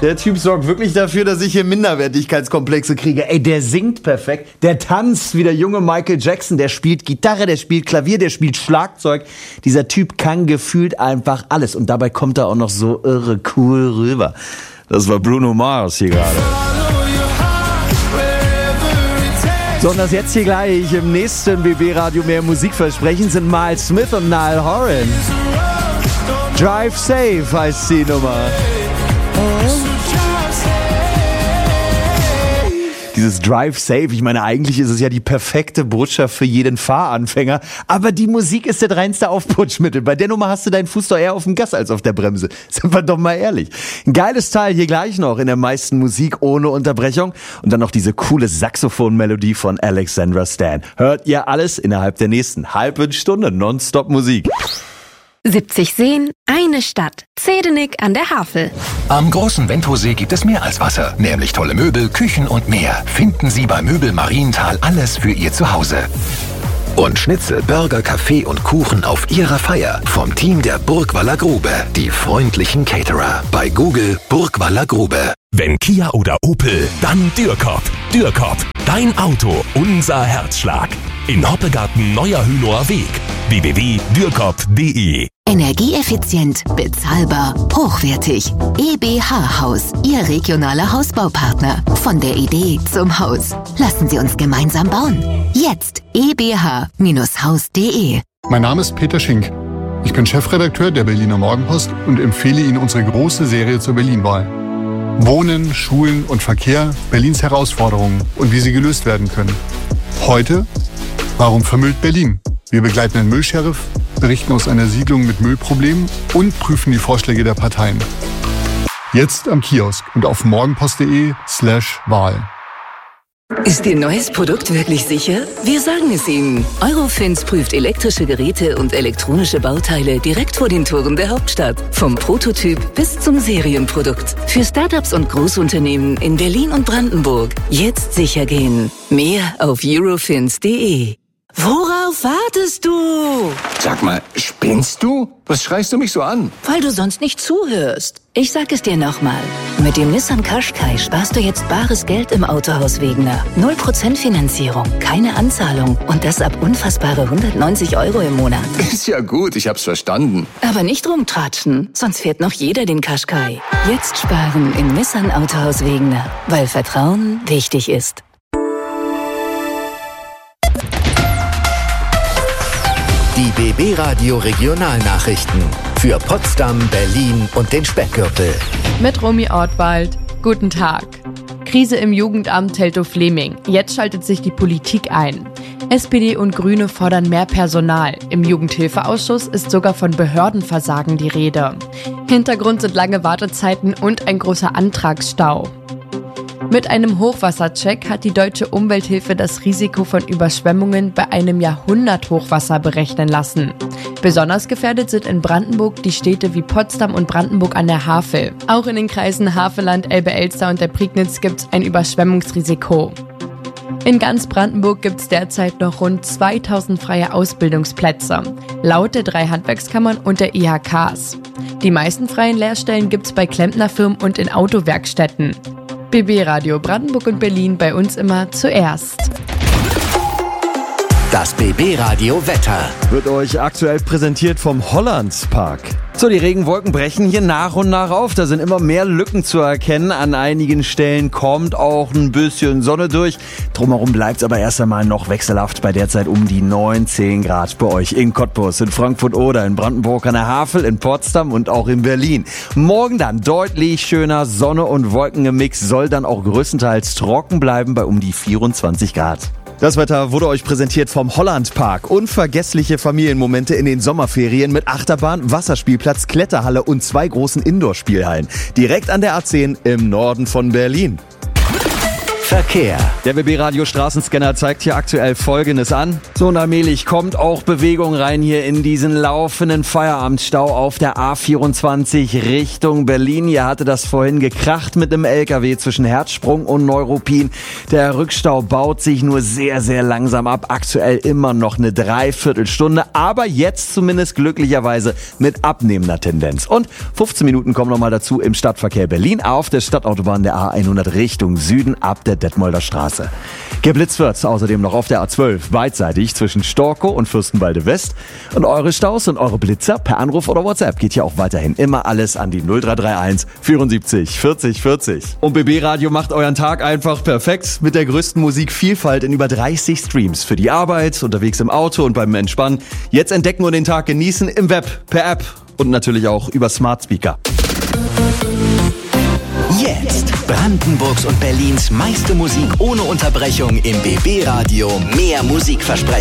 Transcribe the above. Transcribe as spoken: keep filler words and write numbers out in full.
Der Typ sorgt wirklich dafür, dass ich hier Minderwertigkeitskomplexe kriege. Ey, der singt perfekt, der tanzt wie der junge Michael Jackson, der spielt Gitarre, der spielt Klavier, der spielt Schlagzeug. Dieser Typ kann gefühlt einfach alles und dabei kommt er auch noch so irre cool rüber. Das war Bruno Mars hier gerade. So, und das jetzt hier gleich im nächsten B B-Radio mehr Musik versprechen sind Miles Smith und Niall Horan. Drive Safe heißt die Nummer. Dieses Drive Safe, ich meine, eigentlich ist es ja die perfekte Botschaft für jeden Fahranfänger, aber die Musik ist das reinste Aufputschmittel. Bei der Nummer hast du deinen Fuß doch eher auf dem Gas als auf der Bremse. Sind wir doch mal ehrlich. Ein geiles Teil hier gleich noch in der meisten Musik ohne Unterbrechung und dann noch diese coole Saxophon-Melodie von Alexandra Stan. Hört ihr alles innerhalb der nächsten halben Stunde Nonstop Musik. siebzig Seen, eine Stadt. Zedenik an der Havel. Am großen Wendhosee gibt es mehr als Wasser, nämlich tolle Möbel, Küchen und mehr. Finden Sie bei Möbel Marienthal alles für Ihr Zuhause. Und Schnitzel, Burger, Kaffee und Kuchen auf Ihrer Feier vom Team der Burgwaller Grube. Die freundlichen Caterer. Bei Google Burgwaller Grube. Wenn Kia oder Opel, dann Dürkop. Dürkop, dein Auto, unser Herzschlag. In Hoppegarten Neuer Hünower Weg. w w w punkt dürkop punkt d e. Energieeffizient, bezahlbar, hochwertig. E B H Haus, Ihr regionaler Hausbaupartner. Von der Idee zum Haus. Lassen Sie uns gemeinsam bauen. Jetzt e b h Bindestrich haus punkt d e. Mein Name ist Peter Schink. Ich bin Chefredakteur der Berliner Morgenpost und empfehle Ihnen unsere große Serie zur Berlin-Wahl. Wohnen, Schulen und Verkehr, Berlins Herausforderungen und wie sie gelöst werden können. Heute, warum vermüllt Berlin? Wir begleiten einen Müllsheriff, berichten aus einer Siedlung mit Müllproblemen und prüfen die Vorschläge der Parteien. Jetzt am Kiosk und auf morgenpost.de slash Wahl. Ist Ihr neues Produkt wirklich sicher? Wir sagen es Ihnen. Eurofins prüft elektrische Geräte und elektronische Bauteile direkt vor den Toren der Hauptstadt. Vom Prototyp bis zum Serienprodukt. Für Startups und Großunternehmen in Berlin und Brandenburg. Jetzt sicher gehen. Mehr auf eurofins punkt de. Worauf wartest du? Sag mal, spinnst du? Was schreist du mich so an? Weil du sonst nicht zuhörst. Ich sag es dir nochmal. Mit dem Nissan Qashqai sparst du jetzt bares Geld im Autohaus Wegener. null Prozent Finanzierung, keine Anzahlung und das ab unfassbare hundertneunzig Euro im Monat. Ist ja gut, ich hab's verstanden. Aber nicht rumtratschen, sonst fährt noch jeder den Qashqai. Jetzt sparen im Nissan Autohaus Wegener, weil Vertrauen wichtig ist. Die B B-Radio Regionalnachrichten für Potsdam, Berlin und den Speckgürtel. Mit Romy Ortwald. Guten Tag. Krise im Jugendamt Teltow-Fleming. Jetzt schaltet sich die Politik ein. S P D und Grüne fordern mehr Personal. Im Jugendhilfeausschuss ist sogar von Behördenversagen die Rede. Hintergrund sind lange Wartezeiten und ein großer Antragsstau. Mit einem Hochwassercheck hat die Deutsche Umwelthilfe das Risiko von Überschwemmungen bei einem Jahrhunderthochwasser berechnen lassen. Besonders gefährdet sind in Brandenburg die Städte wie Potsdam und Brandenburg an der Havel. Auch in den Kreisen Havelland, Elbe-Elster und der Prignitz gibt es ein Überschwemmungsrisiko. In ganz Brandenburg gibt es derzeit noch rund zweitausend freie Ausbildungsplätze, laut der drei Handwerkskammern und der I H Ks. Die meisten freien Lehrstellen gibt es bei Klempnerfirmen und in Autowerkstätten. B B-Radio Brandenburg und Berlin bei uns immer zuerst. Das B B-Radio Wetter wird euch aktuell präsentiert vom Hollandspark. So, die Regenwolken brechen hier nach und nach auf. Da sind immer mehr Lücken zu erkennen. An einigen Stellen kommt auch ein bisschen Sonne durch. Drumherum bleibt es aber erst einmal noch wechselhaft bei derzeit um die neunzehn Grad bei euch in Cottbus, in Frankfurt oder in Brandenburg an der Havel, in Potsdam und auch in Berlin. Morgen dann deutlich schöner Sonne und Wolken im Mix, soll dann auch größtenteils trocken bleiben bei um die vierundzwanzig Grad. Das Wetter wurde euch präsentiert vom Hollandpark. Unvergessliche Familienmomente in den Sommerferien mit Achterbahn, Wasserspielplatz, Kletterhalle und zwei großen Indoor-Spielhallen. Direkt an der A zehn im Norden von Berlin. Verkehr. Der B B Radio Straßenscanner zeigt hier aktuell Folgendes an. So und allmählich kommt auch Bewegung rein hier in diesen laufenden Feierabendstau auf der A vierundzwanzig Richtung Berlin. Hier hatte das vorhin gekracht mit einem L K W zwischen Herzsprung und Neuruppin. Der Rückstau baut sich nur sehr, sehr langsam ab. Aktuell immer noch eine Dreiviertelstunde, aber jetzt zumindest glücklicherweise mit abnehmender Tendenz. Und fünfzehn Minuten kommen nochmal dazu im Stadtverkehr Berlin auf der Stadtautobahn der A hundert Richtung Süden ab der Detmolder Straße. Geblitzt wird außerdem noch auf der A zwölf beidseitig zwischen Storkow und Fürstenwalde West. Und eure Staus und eure Blitzer per Anruf oder WhatsApp geht ja auch weiterhin immer alles an die null drei drei eins vierundsiebzig vierzig vierzig. Und B B Radio macht euren Tag einfach perfekt mit der größten Musikvielfalt in über dreißig Streams für die Arbeit, unterwegs im Auto und beim Entspannen. Jetzt entdecken und den Tag genießen im Web, per App und natürlich auch über Smart Speaker. Jetzt Brandenburgs und Berlins meiste Musik ohne Unterbrechung im B B Radio. Mehr Musikversprechen.